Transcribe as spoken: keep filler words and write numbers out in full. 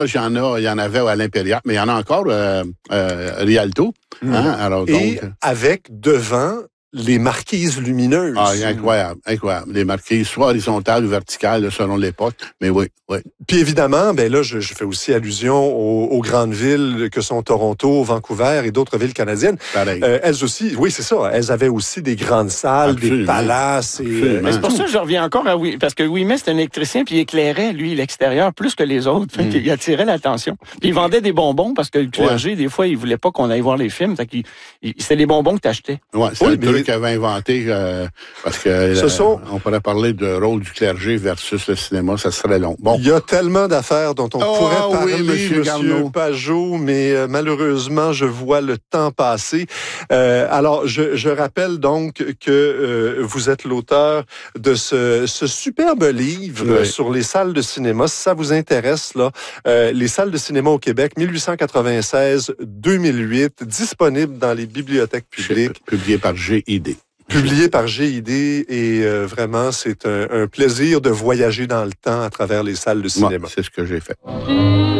Il y en a, il y en avait à l'Impérial, mais il y en a encore euh, euh, Rialto. Mmh. Hein? Alors, donc, et avec devant les marquises lumineuses. Ah, incroyable, incroyable. Les marquises, soit horizontales ou verticales, là, selon l'époque. Mais oui, oui. Puis évidemment, ben là, je, je fais aussi allusion aux, aux grandes villes que sont Toronto, Vancouver et d'autres villes canadiennes. Pareil. Euh, elles aussi, oui, c'est ça. Elles avaient aussi des grandes salles, Absolument. des palaces. Et, euh, c'est pour ça que je reviens encore à oui, parce que Ouimet, c'est un électricien, puis il éclairait, lui, l'extérieur plus que les autres. Fait mm. Il attirait l'attention. Puis il vendait des bonbons, parce que le clergé, ouais. des fois, il voulait pas qu'on aille voir les films. Fait qu'il, il, c'était les bonbons que t'achetais. Ouais, c'est oui, le mais... truc qu'il avait inventé, euh, parce que Ce euh, sont... on pourrait parler de rôle du clergé versus le cinéma, ça serait long. Bon. Il y a tellement d'affaires dont on oh, pourrait parler, oui, monsieur, monsieur Pajot, mais euh, malheureusement, je vois le temps passer. Euh, alors, je, je rappelle donc que euh, vous êtes l'auteur de ce, ce superbe livre oui. sur les salles de cinéma. Si ça vous intéresse, là, euh, les salles de cinéma au Québec, dix-huit cent quatre-vingt-seize à deux mille huit, disponible dans les bibliothèques publiques. Publié par G I D. Publié par G I D et euh, vraiment, c'est un, un plaisir de voyager dans le temps à travers les salles de cinéma. Moi, c'est ce que j'ai fait.